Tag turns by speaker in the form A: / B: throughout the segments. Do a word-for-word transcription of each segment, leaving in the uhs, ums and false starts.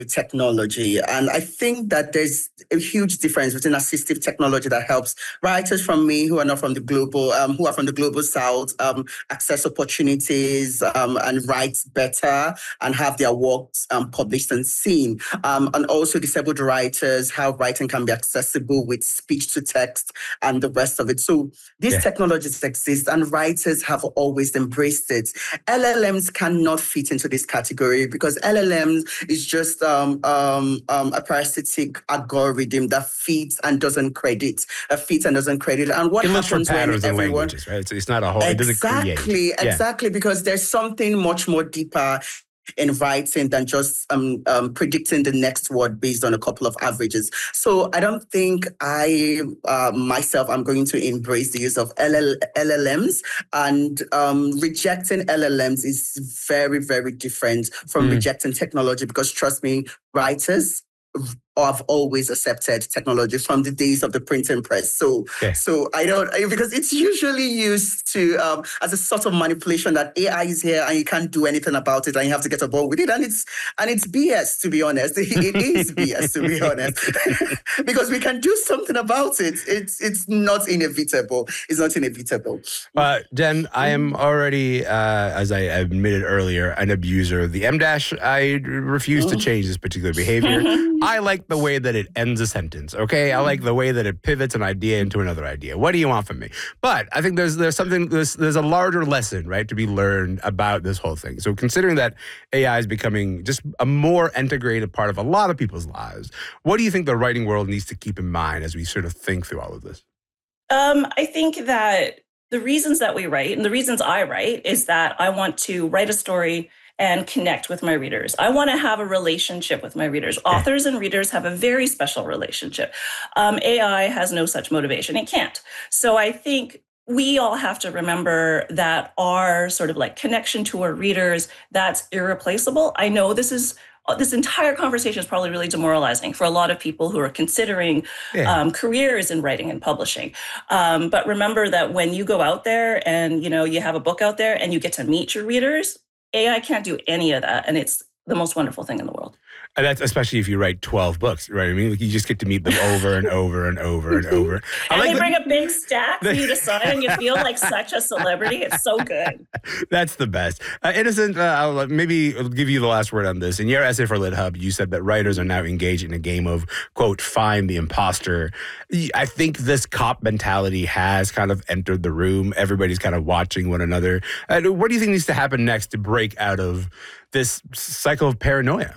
A: technology. And I think that there's a huge difference between assistive technology that helps writers from me who are not from the global, um, who are from the global south, um, access opportunities um, and write better and have their works um, published and seen. Um, and also disabled writers, how writing can be accessible with speech to text and the rest of it. So these yeah. technologies exist and writers have always embraced it. L L Ms cannot fit into this category because L L Ms is just Um, um, um, a parasitic algorithm that feeds and doesn't credit, uh, feeds and doesn't credit. And what
B: it looks
A: happens
B: for patterns
A: when
B: and
A: everyone,
B: languages, right? So it's not a whole.
A: Exactly,
B: it doesn't create.
A: Exactly, exactly, yeah. because there's something much more deeper in writing than just um, um, predicting the next word based on a couple of averages. So I don't think I uh, myself am going to embrace the use of L L Ms, and um, rejecting L L Ms is very, very different from mm. rejecting technology because trust me, writers have always accepted technology from the days of the printing press. So, okay. so I don't, because it's usually used to, um, as a sort of manipulation that A I is here and you can't do anything about it and you have to get on board with it. And it's, and it's B S, to be honest. It is B S, to be honest, because we can do something about it. It's, it's not inevitable. It's not inevitable.
B: Uh, Jen, I am already, uh, as I admitted earlier, an abuser of the M dash. I refuse to change this particular behavior. I like the way that it ends a sentence, okay? I like the way that it pivots an idea into another idea. What do you want from me? But I think there's there's something, there's, there's a larger lesson, right, to be learned about this whole thing. So considering that A I is becoming just a more integrated part of a lot of people's lives, what do you think the writing world needs to keep in mind as we sort of think through all of this?
C: Um, I think that the reasons that we write, and the reasons I write, is that I want to write a story and connect with my readers. I want to have a relationship with my readers. Authors and readers have a very special relationship. Um, A I has no such motivation. It can't. So I think we all have to remember that our sort of like connection to our readers, that's irreplaceable. I know this is This entire conversation is probably really demoralizing for a lot of people who are considering yeah. um, careers in writing and publishing. Um, but remember that when you go out there and you know you have a book out there and you get to meet your readers, A I can't do any of that, and it's the most wonderful thing in the world.
B: And that's especially if you write twelve books, right? I mean, like you just get to meet them over and over and over and over.
C: And
B: like
C: they
B: the,
C: bring a big stack for you to sign, and you feel like such a celebrity. It's so good.
B: That's the best. Uh, Innocent, uh, I'll maybe I'll give you the last word on this. In your essay for LitHub, you said that writers are now engaged in a game of, quote, find the imposter. I think this cop mentality has kind of entered the room. Everybody's kind of watching one another. Uh, what do you think needs to happen next to break out of this cycle of paranoia?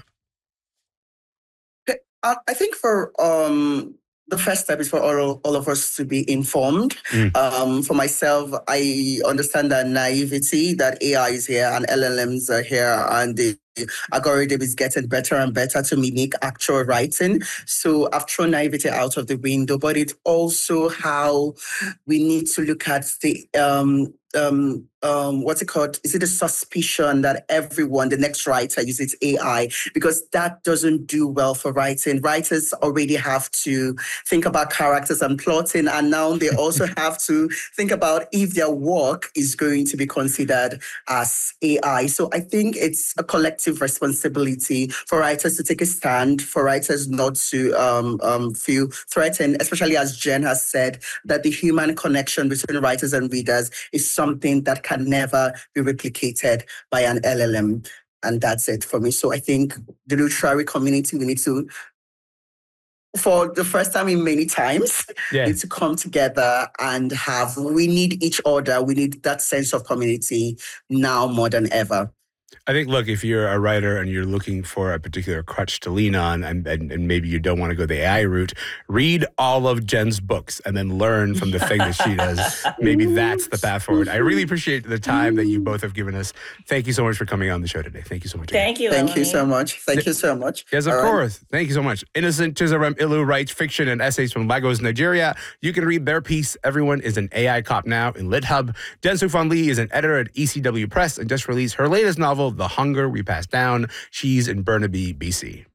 A: I think for um, the first step is for all, all of us to be informed. Mm. Um, for myself, I understand that naivety, that A I is here and L L Ms are here and the algorithm is getting better and better to mimic actual writing. So I've thrown naivety out of the window, but it's also how we need to look at the um, um, um, what's it called? Is it a suspicion that everyone, the next writer, uses A I? Because that doesn't do well for writing. Writers already have to think about characters and plotting, and now they also have to think about if their work is going to be considered as A I. So I think it's a collective responsibility for writers to take a stand, for writers not to um, um, feel threatened, especially as Jen has said, that the human connection between writers and readers is something that can never be replicated by an L L M. And that's it for me. So I think the literary community, we need to, for the first time in many times, yeah. need to come together and have, we need each other. We need that sense of community now more than ever.
B: I think, look, if you're a writer and you're looking for a particular crutch to lean on and, and, and maybe you don't want to go the A I route, read all of Jen's books and then learn from the thing that she does. Maybe that's the path forward. I really appreciate the time that you both have given us. Thank you so much for coming on the show today. Thank you so much.
C: Thank you,
A: Thank
C: Emily.
A: you so much. Thank you so much.
B: Yes, of
A: all
B: course.
A: Right.
B: Thank you so much. Innocent Chizarem Ilu writes fiction and essays from Lagos, Nigeria. You can read their piece, Everyone is an A I Cop Now, in LitHub. Jen Soufan Lee is an editor at E C W Press and just released her latest novel, The Hunger We Pass Down. She's in Burnaby, B C.